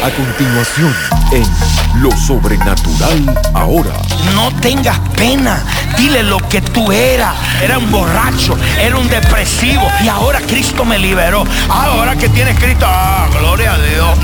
A continuación, en Lo Sobrenatural Ahora. No tengas pena. Dile lo que tú eras. Era un borracho, era un depresivo. Y ahora Cristo me liberó. Ahora que tienes Cristo, gloria a Dios.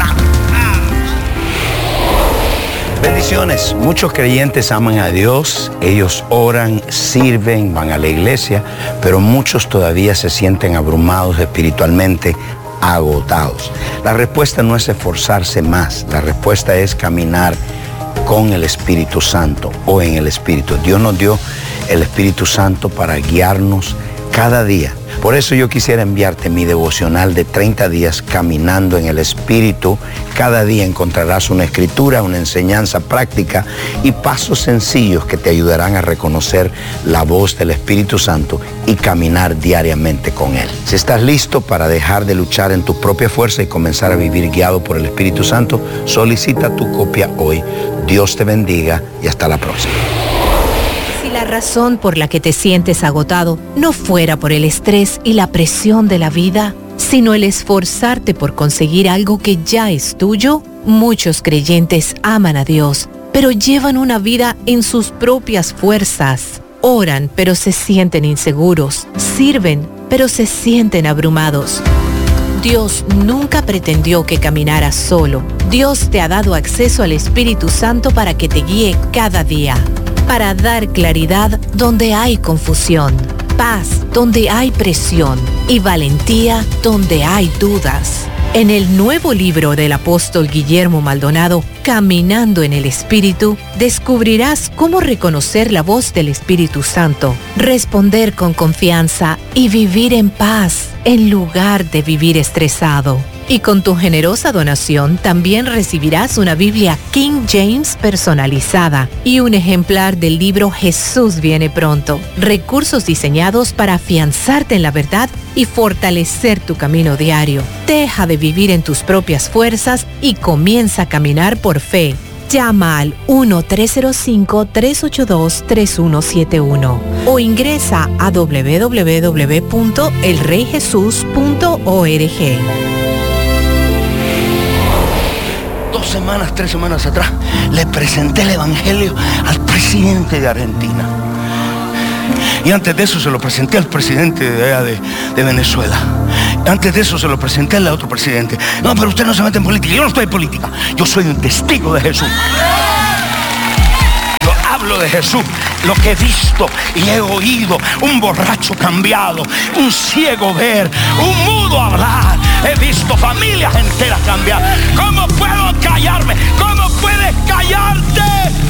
Bendiciones. Muchos creyentes aman a Dios. Ellos oran, sirven, van a la iglesia. Pero muchos todavía se sienten abrumados espiritualmente, agotados. La respuesta no es esforzarse más, la respuesta es caminar con el Espíritu Santo o en el Espíritu. Dios nos dio el Espíritu Santo para guiarnos cada día. Por eso yo quisiera enviarte mi devocional de 30 días caminando en el Espíritu. Cada día encontrarás una escritura, una enseñanza práctica y pasos sencillos que te ayudarán a reconocer la voz del Espíritu Santo y caminar diariamente con Él. Si estás listo para dejar de luchar en tu propia fuerza y comenzar a vivir guiado por el Espíritu Santo, solicita tu copia hoy. Dios te bendiga y hasta la próxima. Si la razón por la que te sientes agotado no fuera por el estrés y la presión de la vida, sino el esforzarte por conseguir algo que ya es tuyo, muchos creyentes aman a Dios, pero llevan una vida en sus propias fuerzas. Oran, pero se sienten inseguros. Sirven, pero se sienten abrumados. Dios nunca pretendió que caminaras solo. Dios te ha dado acceso al Espíritu Santo para que te guíe cada día, para dar claridad donde hay confusión, paz donde hay presión y valentía donde hay dudas. En el nuevo libro del apóstol Guillermo Maldonado, Caminando en el Espíritu, descubrirás cómo reconocer la voz del Espíritu Santo, responder con confianza y vivir en paz en lugar de vivir estresado. Y con tu generosa donación también recibirás una Biblia King James personalizada y un ejemplar del libro Jesús viene pronto. Recursos diseñados para afianzarte en la verdad y fortalecer tu camino diario. Deja de vivir en tus propias fuerzas y comienza a caminar por fe. Llama al 1-305-382-3171 o ingresa a www.elreyjesus.org. 3 semanas atrás, le presenté el Evangelio al presidente de Argentina. Y antes de eso se lo presenté al presidente de Venezuela. Antes de eso se lo presenté al otro presidente. No, pero usted no se mete en política. Yo no estoy en política. Yo soy un testigo de Jesús. Yo hablo de Jesús, lo que he visto y he oído. Un borracho cambiado, un ciego ver, un mudo hablar. He visto familias enteras cambiar. ¿Cómo puedo callarme? ¿Cómo puedes callarte?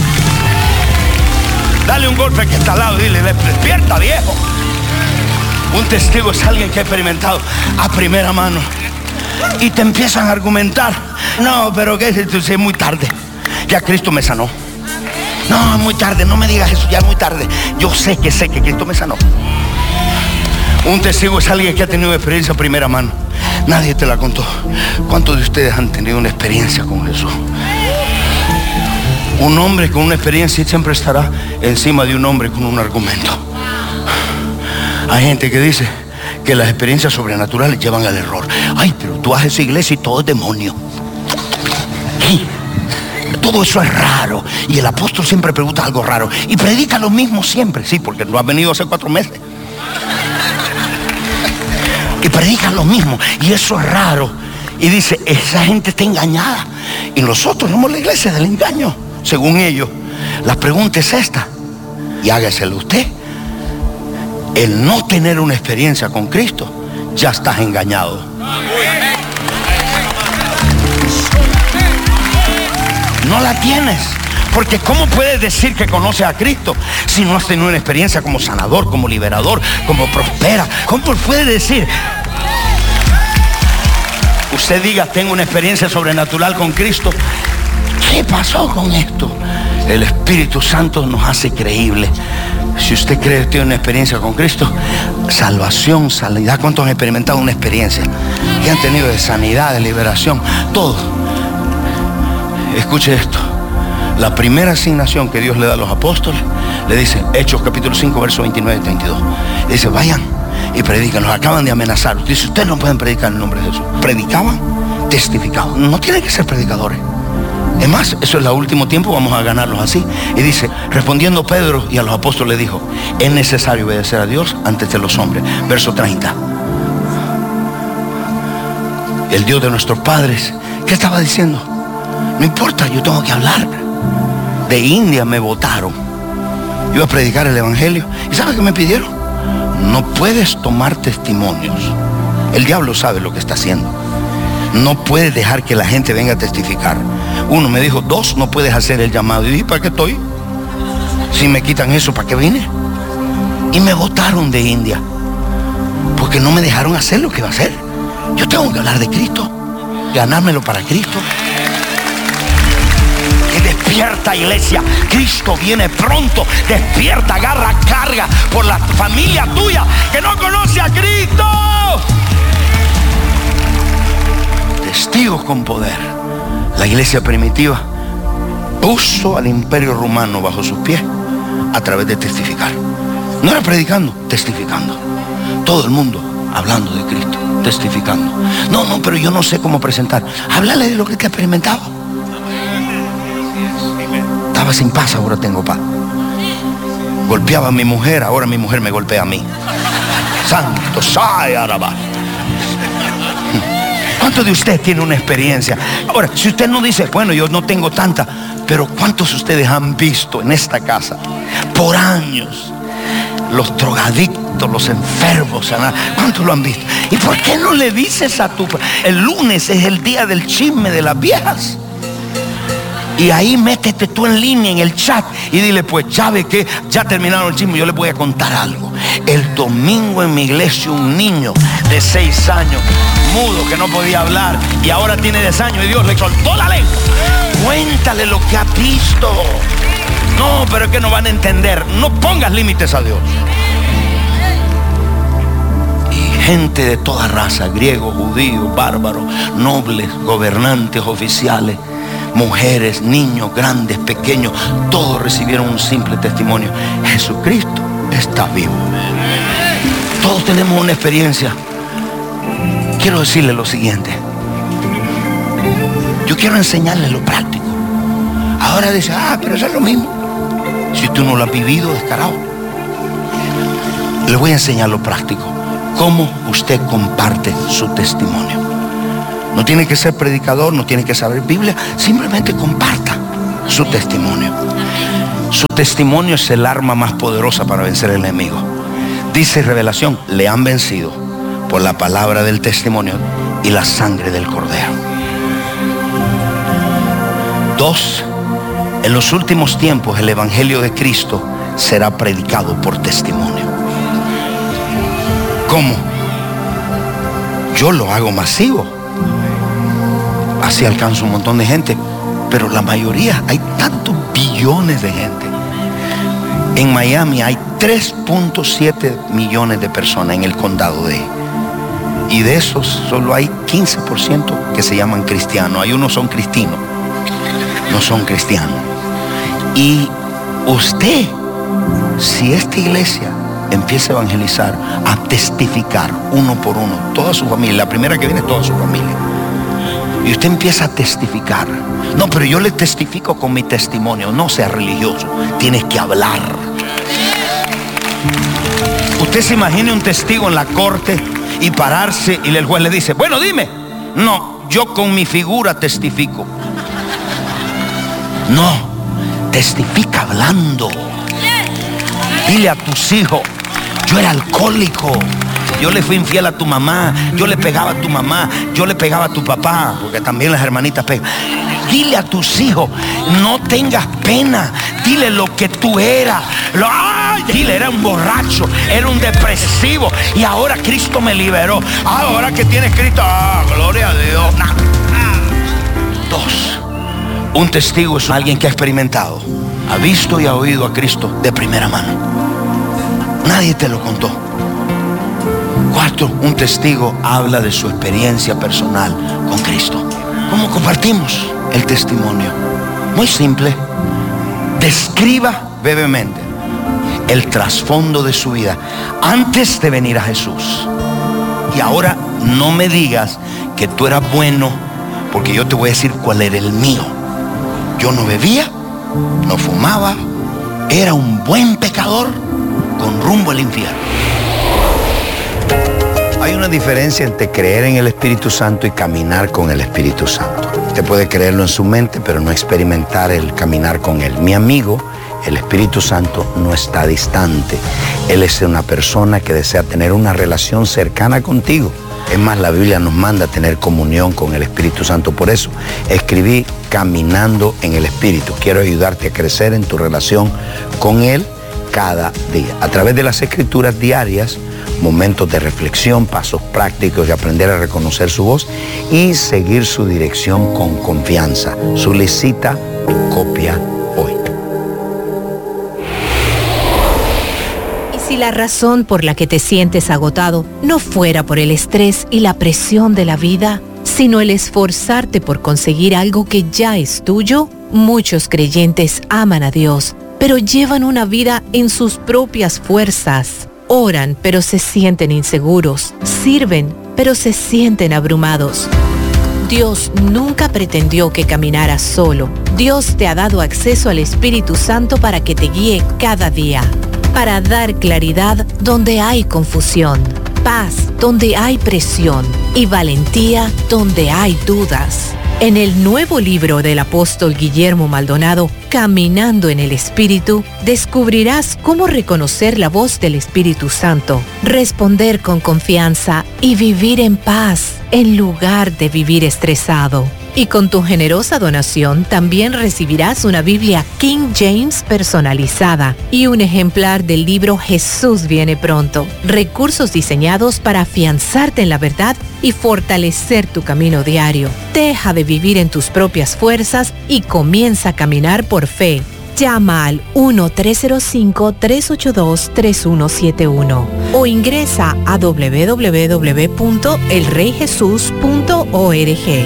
Dale un golpe que está al lado y dile, despierta, viejo. Un testigo es alguien que ha experimentado a primera mano. Y te empiezan a argumentar. No, pero que es muy tarde. Ya Cristo me sanó. No, es muy tarde, no me digas eso, ya es muy tarde. Yo sé que Cristo me sanó. Un testigo es alguien que ha tenido experiencia a primera mano. Nadie te la contó. ¿Cuántos de ustedes han tenido una experiencia con Jesús? Un hombre con una experiencia siempre estará encima de un hombre con un argumento. Hay gente que dice que las experiencias sobrenaturales llevan al error. Ay, pero tú vas a esa iglesia y todo es demonio. ¿Qué? Todo eso es raro. Y el apóstol siempre pregunta algo raro. Y predica lo mismo siempre. Sí, porque no ha venido hace 4 meses. Y predican lo mismo, y eso es raro. Y dice, esa gente está engañada. Y nosotros somos la iglesia del engaño, según ellos. La pregunta es esta, y hágaselo usted. El no tener una experiencia con Cristo, ya estás engañado. No la tienes. Porque ¿cómo puedes decir que conoces a Cristo si no has tenido una experiencia como sanador, como liberador, como prospera? ¿Cómo puedes decir? Usted diga, tengo una experiencia sobrenatural con Cristo. ¿Qué pasó con esto? El Espíritu Santo nos hace creíbles. Si usted cree que tiene una experiencia con Cristo, salvación, sanidad. ¿Cuántos han experimentado una experiencia? ¿Qué han tenido de sanidad, de liberación? Todo. Escuche esto. La primera asignación que Dios le da a los apóstoles, le dice, Hechos capítulo 5, versos 29 y 32. Le dice, vayan y predican. Los acaban de amenazar. Dice, ustedes no pueden predicar en el nombre de Jesús. Predicaban, testificado. No tienen que ser predicadores. Es más, eso es el último tiempo, vamos a ganarlos así. Y dice, respondiendo Pedro y a los apóstoles le dijo, es necesario obedecer a Dios antes de los hombres. Verso 30. El Dios de nuestros padres, ¿qué estaba diciendo? No importa, yo tengo que hablar. De India me votaron. Iba a predicar el evangelio. ¿Y sabe qué me pidieron? No puedes tomar testimonios. El diablo sabe lo que está haciendo. No puedes dejar que la gente venga a testificar. Uno me dijo, 2, no puedes hacer el llamado. Y dije, ¿para qué estoy? Si me quitan eso, ¿para qué vine? Y me votaron de India, porque no me dejaron hacer lo que iba a hacer. Yo tengo que hablar de Cristo, ganármelo para Cristo. Que despierta, iglesia, Cristo viene pronto. Despierta, agarra carga por la familia tuya que no conoce a Cristo. Testigos con poder. La iglesia primitiva puso al imperio romano bajo sus pies a través de testificar. No era predicando, testificando. Todo el mundo hablando de Cristo, testificando. No, pero yo no sé cómo presentar. Háblale de lo que te ha experimentado. Estaba sin paz, ahora tengo paz. Golpeaba a mi mujer, ahora mi mujer me golpea a mí. Santo, sayaraba. ¿Cuántos de ustedes tienen una experiencia? Ahora, si usted no dice, bueno, yo no tengo tanta, pero ¿cuántos de ustedes han visto en esta casa por años los drogadictos, los enfermos? ¿Cuántos lo han visto? ¿Y por qué no le dices a tu... El lunes es el día del chisme de las viejas. Y ahí métete tú en línea, en el chat, y dile, pues, ¿sabe qué? Ya terminaron el chisme, yo les voy a contar algo. El domingo en mi iglesia un niño de 6 años, mudo, que no podía hablar, y ahora tiene 10 años y Dios le soltó la lengua. Cuéntale lo que ha visto. No, pero es que no van a entender. No pongas límites a Dios. Y gente de toda raza, griegos, judíos, bárbaros, nobles, gobernantes, oficiales, mujeres, niños, grandes, pequeños, todos recibieron un simple testimonio. Jesucristo está vivo. Todos tenemos una experiencia. Quiero decirle lo siguiente. Yo quiero enseñarle lo práctico. Ahora dice, pero eso es lo mismo. Si tú no lo has vivido, descarado. Le voy a enseñar lo práctico. Cómo usted comparte su testimonio. No tiene que ser predicador, no tiene que saber Biblia, simplemente comparta su testimonio. Su testimonio es el arma más poderosa para vencer al enemigo. Dice Revelación, le han vencido por la palabra del testimonio y la sangre del Cordero. 2, en los últimos tiempos el evangelio de Cristo será predicado por testimonio. ¿Cómo? Yo lo hago masivo. Así alcanzo un montón de gente, pero la mayoría, hay tantos billones de gente. En Miami hay 3.7 millones de personas en el condado de, y de esos solo hay 15% que se llaman cristianos. Hay unos son cristinos, no son cristianos. Y usted, si esta iglesia empieza a evangelizar, a testificar uno por uno, toda su familia, la primera que viene es toda su familia, y usted empieza a testificar. No, pero yo le testifico con mi testimonio. No sea religioso, tienes que hablar. Usted se imagine un testigo en la corte y pararse y el juez le dice, bueno, dime. No, yo con mi figura testifico. No, testifica hablando. Dile a tus hijos, yo era alcohólico, yo le fui infiel a tu mamá, yo le pegaba a tu mamá, yo le pegaba a tu papá, porque también las hermanitas pegan. Dile a tus hijos, no tengas pena, dile lo que tú eras. Dile, era un borracho, era un depresivo, y ahora Cristo me liberó. Ahora que tienes Cristo, gloria a Dios. 2, un testigo es alguien que ha experimentado, ha visto y ha oído a Cristo de primera mano. Nadie te lo contó. 4, un testigo habla de su experiencia personal con Cristo. ¿Cómo compartimos el testimonio? Muy simple. Describa brevemente el trasfondo de su vida antes de venir a Jesús. Y ahora no me digas que tú eras bueno porque yo te voy a decir cuál era el mío. Yo no bebía, no fumaba, era un buen pecador con rumbo al infierno. Hay una diferencia entre creer en el Espíritu Santo y caminar con el Espíritu Santo. Usted puede creerlo en su mente, pero no experimentar el caminar con Él. Mi amigo, el Espíritu Santo no está distante. Él es una persona que desea tener una relación cercana contigo. Es más, la Biblia nos manda a tener comunión con el Espíritu Santo. Por eso escribí Caminando en el Espíritu. Quiero ayudarte a crecer en tu relación con Él cada día. A través de las escrituras diarias, momentos de reflexión, pasos prácticos y aprender a reconocer su voz y seguir su dirección con confianza. Solicita tu copia hoy. Si la razón por la que te sientes agotado no fuera por el estrés y la presión de la vida, sino el esforzarte por conseguir algo que ya es tuyo, muchos creyentes aman a Dios, pero llevan una vida en sus propias fuerzas. Oran, pero se sienten inseguros. Sirven, pero se sienten abrumados. Dios nunca pretendió que caminaras solo. Dios te ha dado acceso al Espíritu Santo para que te guíe cada día, para dar claridad donde hay confusión, paz donde hay presión y valentía donde hay dudas. En el nuevo libro del apóstol Guillermo Maldonado, Caminando en el Espíritu, descubrirás cómo reconocer la voz del Espíritu Santo, responder con confianza y vivir en paz en lugar de vivir estresado. Y con tu generosa donación también recibirás una Biblia King James personalizada y un ejemplar del libro Jesús viene pronto. Recursos diseñados para afianzarte en la verdad y fortalecer tu camino diario. Deja de vivir en tus propias fuerzas y comienza a caminar por fe. Llama al 1-305-382-3171 o ingresa a www.elreyjesus.org.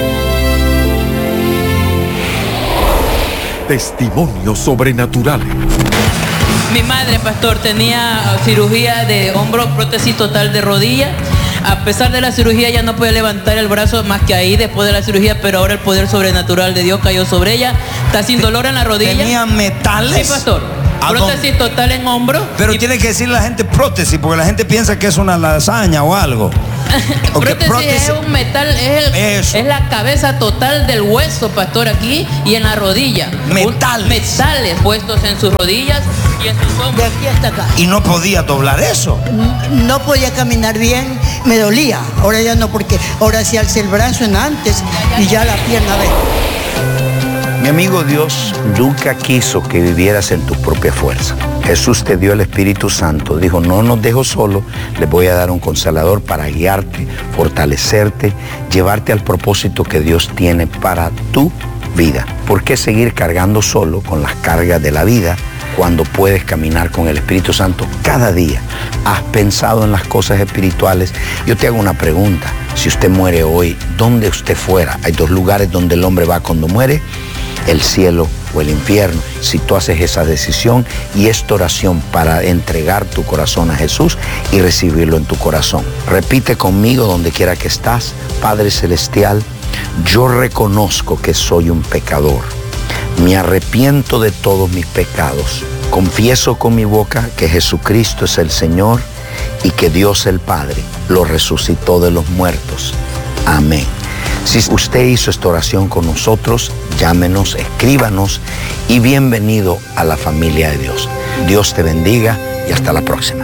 Testimonios sobrenaturales. Mi madre, pastor, tenía cirugía de hombro, prótesis total de rodilla. A pesar de la cirugía, ella no podía levantar el brazo más que ahí después de la cirugía, pero ahora el poder sobrenatural de Dios cayó sobre ella. Está sin dolor en la rodilla. ¿Tenía metales? Sí, pastor. Prótesis total en hombro. Pero tiene que decir la gente prótesis, porque la gente piensa que es una lasaña o algo. Prótesis es un metal, es la cabeza total del hueso, pastor, aquí y en la rodilla. Metales puestos en sus rodillas y en sus hombros. De aquí hasta acá. ¿Y no podía doblar eso? No podía caminar bien, me dolía. Ahora ya no, porque ahora sí alcé el brazo en antes y ya la pierna ve. Mi amigo, Dios nunca quiso que vivieras en tu propia fuerza. Jesús te dio el Espíritu Santo. Dijo, no nos dejo solo, les voy a dar un consolador para guiarte, fortalecerte, llevarte al propósito que Dios tiene para tu vida. ¿Por qué seguir cargando solo con las cargas de la vida cuando puedes caminar con el Espíritu Santo cada día? ¿Has pensado en las cosas espirituales? Yo te hago una pregunta. Si usted muere hoy, ¿dónde usted fuera? Hay dos lugares donde el hombre va cuando muere: el cielo o el infierno. Si tú haces esa decisión y esta oración para entregar tu corazón a Jesús y recibirlo en tu corazón. Repite conmigo donde quiera que estás. Padre Celestial, yo reconozco que soy un pecador. Me arrepiento de todos mis pecados. Confieso con mi boca que Jesucristo es el Señor y que Dios el Padre lo resucitó de los muertos. Amén. Si usted hizo esta oración con nosotros, llámenos, escríbanos y bienvenido a la familia de Dios. Dios te bendiga y hasta la próxima.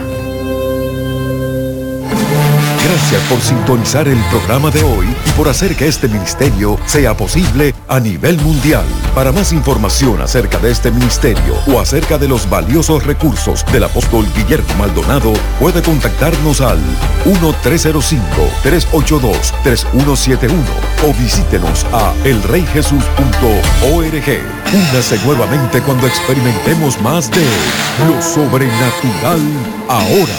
Gracias por sintonizar el programa de hoy y por hacer que este ministerio sea posible a nivel mundial. Para más información acerca de este ministerio o acerca de los valiosos recursos del apóstol Guillermo Maldonado, puede contactarnos al 1-305-382-3171 o visítenos a elreyjesus.org. Únase nuevamente cuando experimentemos más de lo sobrenatural ahora.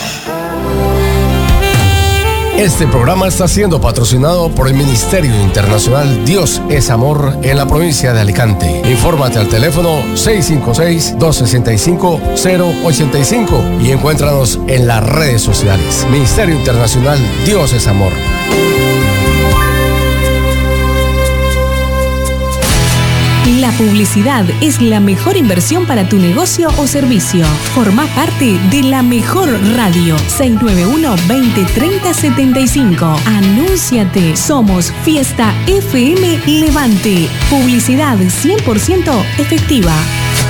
Este programa está siendo patrocinado por el Ministerio Internacional Dios es Amor en la provincia de Alicante. Infórmate al teléfono 656-265-085 y encuéntranos en las redes sociales. Ministerio Internacional Dios es Amor. La publicidad es la mejor inversión para tu negocio o servicio. Forma parte de la mejor radio. 691-2030-75. Anúnciate. Somos Fiesta FM Levante. Publicidad 100% efectiva.